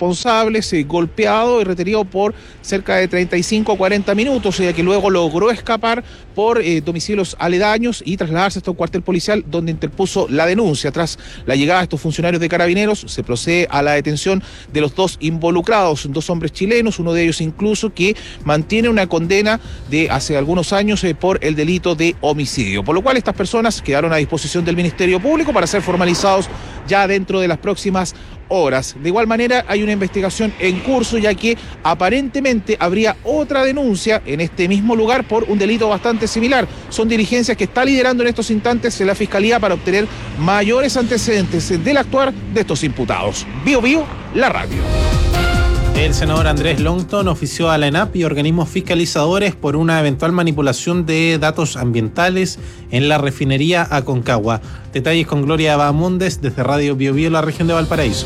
responsables, golpeado y retenido por cerca de 35 a 40 minutos, ya que luego logró escapar por domicilios aledaños y trasladarse hasta un cuartel policial donde interpuso la denuncia. Tras la llegada de estos funcionarios de Carabineros, se procede a la detención de los dos involucrados, dos hombres chilenos, uno de ellos incluso que mantiene una condena de hace algunos años por el delito de homicidio, por lo cual estas personas quedaron a disposición del Ministerio Público para ser formalizados ya dentro de las próximas horas. De igual manera, hay una investigación en curso, ya que aparentemente habría otra denuncia en este mismo lugar por un delito bastante similar. Son diligencias que está liderando en estos instantes la Fiscalía para obtener mayores antecedentes del actuar de estos imputados. Bio Bio, la radio. El senador Andrés Longton ofició a la ENAP y organismos fiscalizadores por una eventual manipulación de datos ambientales en la refinería Aconcagua. Detalles con Gloria Bahamondes desde Radio Bio Bio, la región de Valparaíso.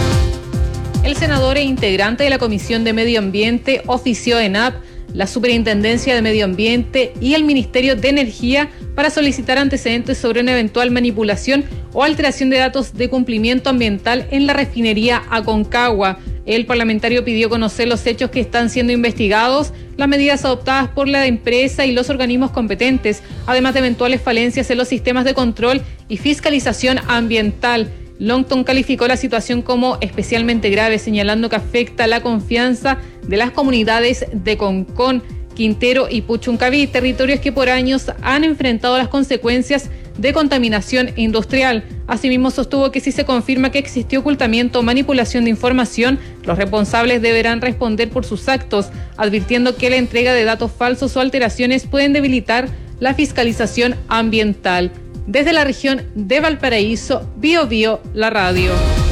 El senador e integrante de la Comisión de Medio Ambiente ofició a ENAP, la Superintendencia de Medio Ambiente y el Ministerio de Energía para solicitar antecedentes sobre una eventual manipulación o alteración de datos de cumplimiento ambiental en la refinería Aconcagua. El parlamentario pidió conocer los hechos que están siendo investigados, las medidas adoptadas por la empresa y los organismos competentes, además de eventuales falencias en los sistemas de control y fiscalización ambiental. Longton calificó la situación como especialmente grave, señalando que afecta la confianza de las comunidades de Concón, Quintero y Puchuncaví, territorios que por años han enfrentado las consecuencias de contaminación industrial. Asimismo, sostuvo que si se confirma que existió ocultamiento o manipulación de información, los responsables deberán responder por sus actos, advirtiendo que la entrega de datos falsos o alteraciones pueden debilitar la fiscalización ambiental. Desde la región de Valparaíso, Bio Bio, la radio.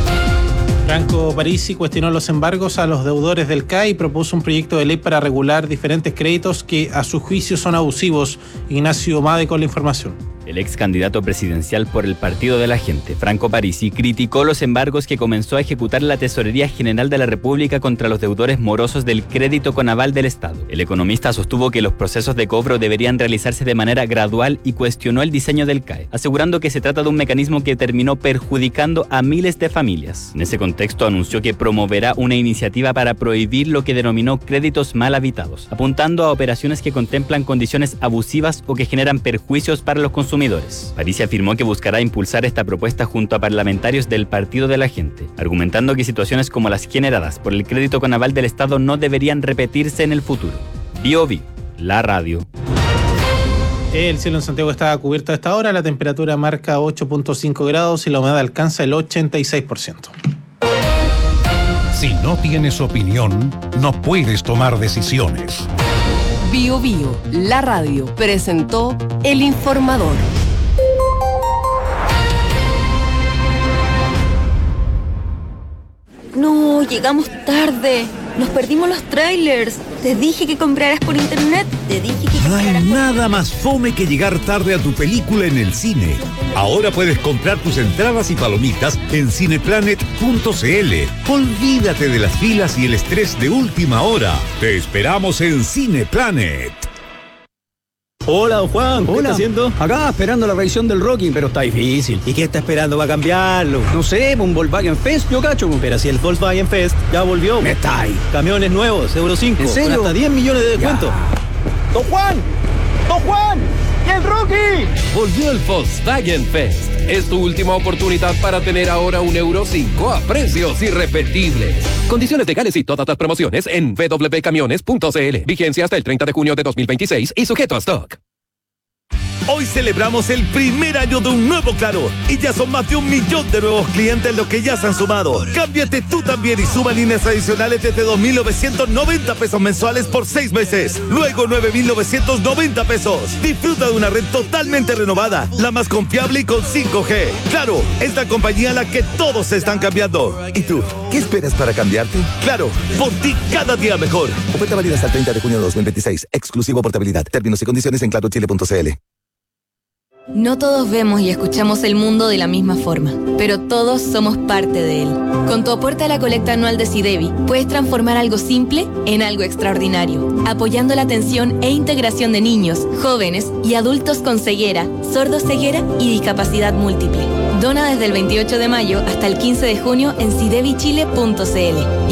Franco Parisi cuestionó los embargos a los deudores del CAE y propuso un proyecto de ley para regular diferentes créditos que a su juicio son abusivos. Ignacio Made con la información. El ex candidato presidencial por el Partido de la Gente, Franco Parisi, criticó los embargos que comenzó a ejecutar la Tesorería General de la República contra los deudores morosos del crédito con aval del Estado. El economista sostuvo que los procesos de cobro deberían realizarse de manera gradual y cuestionó el diseño del CAE, asegurando que se trata de un mecanismo que terminó perjudicando a miles de familias. En ese contexto anunció que promoverá una iniciativa para prohibir lo que denominó créditos mal habitados, apuntando a operaciones que contemplan condiciones abusivas o que generan perjuicios para los consumidores. Parisi afirmó que buscará impulsar esta propuesta junto a parlamentarios del Partido de la Gente, argumentando que situaciones como las generadas por el crédito con aval del Estado no deberían repetirse en el futuro. Bio Bio, la radio. El cielo en Santiago está cubierto a esta hora, la temperatura marca 8.5 grados y la humedad alcanza el 86%. Si no tienes opinión, no puedes tomar decisiones. Bio Bio, la radio, presentó El Informador. No, llegamos tarde. Nos perdimos los trailers. Te dije que compraras por internet. No hay nada más fome que llegar tarde a tu película en el cine. Ahora puedes comprar tus entradas y palomitas en cineplanet.cl. Olvídate de las filas y el estrés de última hora. Te esperamos en Cineplanet. Hola, don Juan, ¿qué está haciendo? Acá esperando la revisión del Rocky, pero está difícil. ¿Y qué está esperando para cambiarlo? No sé, un Volkswagen Fest, yo cacho. Pero si el Volkswagen Fest ya volvió. Me está ahí. Camiones nuevos, Euro 5. ¿En serio? Con hasta 10 millones de descuento. ¡Don Juan! ¡Don Juan! ¡Y el Rocky! Volvió el Volkswagen Fest. Es tu última oportunidad para tener ahora un Euro 5 a precios irrepetibles. Condiciones legales y todas las promociones en www.camiones.cl. Vigencia hasta el 30 de junio de 2026 y sujeto a stock. Hoy celebramos el primer año de un nuevo Claro y ya son más de 1 millón de nuevos clientes los que ya se han sumado. Cámbiate tú también y suma líneas adicionales desde 2.990 pesos mensuales por 6 meses. Luego 9.990 pesos. Disfruta de una red totalmente renovada, la más confiable y con 5G. Claro, es la compañía a la que todos se están cambiando. ¿Y tú? ¿Qué esperas para cambiarte? Claro, por ti cada día mejor. Oferta válida hasta el 30 de junio de 2026. Exclusivo portabilidad. Términos y condiciones en clarochile.cl. No todos vemos y escuchamos el mundo de la misma forma, pero todos somos parte de él. Con tu aporte a la colecta anual de SIDEBI, puedes transformar algo simple en algo extraordinario, apoyando la atención e integración de niños, jóvenes y adultos con ceguera, sordoceguera y discapacidad múltiple. Dona desde el 28 de mayo hasta el 15 de junio en sidebichile.cl.